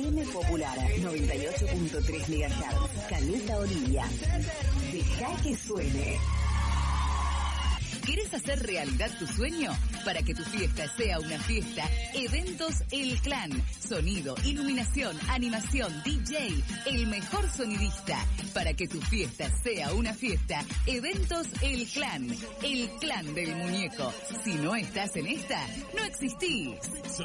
FM Popular 98.3 MHz. Canita Olivia. Deja que suene. ¿Querés hacer realidad tu sueño? Para que tu fiesta sea una fiesta, Eventos El Clan. Sonido, iluminación, animación, DJ, el mejor sonidista. Para que tu fiesta sea una fiesta, Eventos El Clan del muñeco. Si no estás en esta, no existís.